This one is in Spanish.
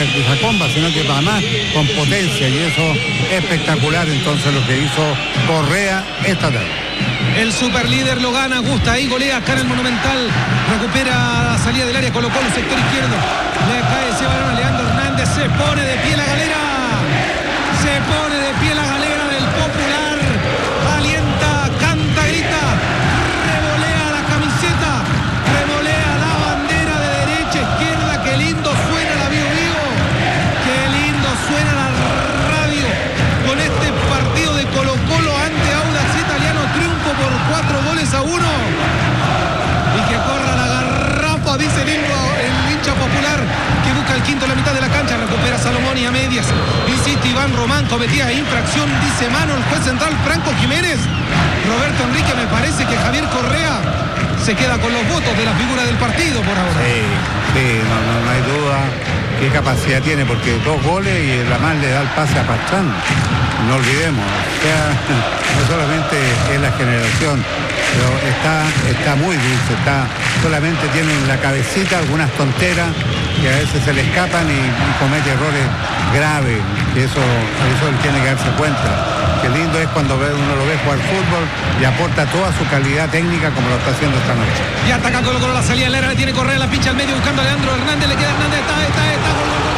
esa comba, sino que además con potencia, y eso es espectacular entonces lo que hizo Correa esta tarde. El superlíder lo gana, gusta ahí, golea acá en el Monumental, recupera la salida del área, colocó el sector izquierdo, le cae ese balón a Leandro Hernández, se pone de pie la galera, se pone de pie la galera del Popular, alienta, canta, grita, revolea la camiseta, revolea la bandera de derecha, izquierda, qué lindo suena la Bio Vivo, qué lindo suena la radio con este partido de Colo Colo ante Audax Italiano, triunfo por 4-1, y que corra la garrapa, dice el hincha Popular, que busca el quinto en la mitad de la cancha, recupera Salomón y a medias, insiste Iván Román, cometía infracción, dice mano el juez central Franco Jiménez. Roberto Enrique, me parece que Javier Correa se queda con los votos de la figura del partido por ahora. Sí, no hay duda qué capacidad tiene, porque 2 goles y la más le da el pase a Pastrán, no olvidemos, o sea, no solamente es la generación, pero está muy dulce, solamente tiene en la cabecita algunas tonteras que a veces se le escapan y comete errores graves, que eso él tiene que darse cuenta. Qué lindo es cuando uno lo ve jugar fútbol y aporta toda su calidad técnica como lo está haciendo esta noche. Y ataca Colo Colo, la salida del área, tiene Correa, la pincha al medio buscando a Leandro Hernández, le queda Hernández, está, gol.